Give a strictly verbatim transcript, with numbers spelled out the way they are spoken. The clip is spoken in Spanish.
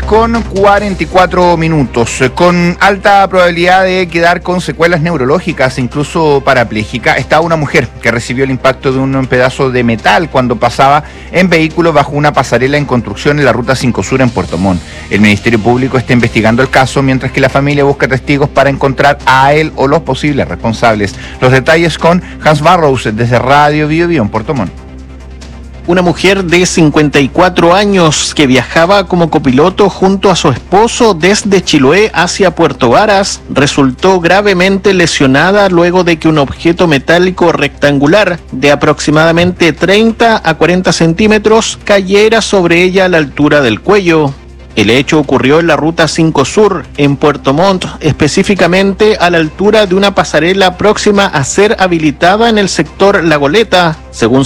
con cuarenta y cuatro minutos, con alta probabilidad de quedar con secuelas neurológicas, incluso parapléjica, está una mujer que recibió el impacto de un pedazo de metal cuando pasaba en vehículo bajo una pasarela en construcción en la Ruta cinco Sur en Puerto Montt. El Ministerio Público está investigando el caso, mientras que la familia busca testigos para encontrar a él o los posibles responsables. Los detalles con Hans Barrows desde Radio Bio Bio en Puerto Montt. Una mujer de cincuenta y cuatro años que viajaba como copiloto junto a su esposo desde Chiloé hacia Puerto Varas resultó gravemente lesionada luego de que un objeto metálico rectangular de aproximadamente treinta a cuarenta centímetros cayera sobre ella a la altura del cuello. El hecho ocurrió en la Ruta cinco Sur, en Puerto Montt, específicamente a la altura de una pasarela próxima a ser habilitada en el sector La Goleta, según